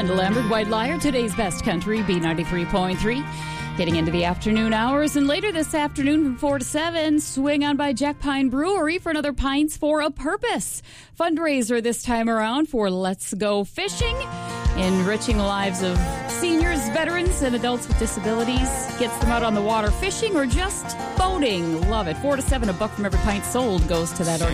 Brenda Lambert, White Liar, today's best country, B93.3. Getting into the afternoon hours, and later this afternoon from 4 to 7, swing on by Jack Pine Brewery for another Pints for a Purpose fundraiser this time around for Let's Go Fishing, enriching the lives of seniors, veterans, and adults with disabilities. Gets them out on the water fishing or just boating. Love it. 4 to 7, $1 from every pint sold goes to that organization.